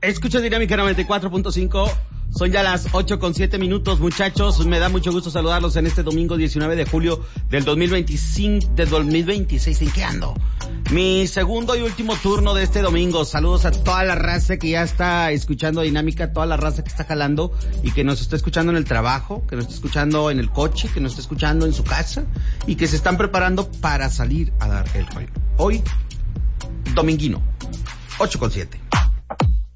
Escucha Dinámica 94.5. Son ya las 8:07, muchachos. Me da mucho gusto saludarlos en este domingo 19 de julio del 2026. ¿En qué ando? Mi segundo y último turno de este domingo. Saludos a toda la raza que ya está escuchando Dinámica, toda la raza que está jalando y que nos está escuchando en el trabajo, que nos está escuchando en el coche, que nos está escuchando en su casa y que se están preparando para salir a dar el rollo. Hoy, dominguino, 8:07.